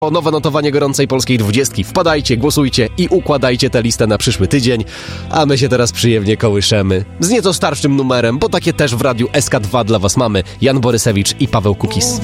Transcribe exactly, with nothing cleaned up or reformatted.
O nowe notowanie gorącej polskiej dwudziestki. Wpadajcie, głosujcie i układajcie tę listę na przyszły tydzień, a my się teraz przyjemnie kołyszemy z nieco starszym numerem, bo takie też w radiu S K dwa dla was mamy. Jan Borysewicz i Paweł Kukis.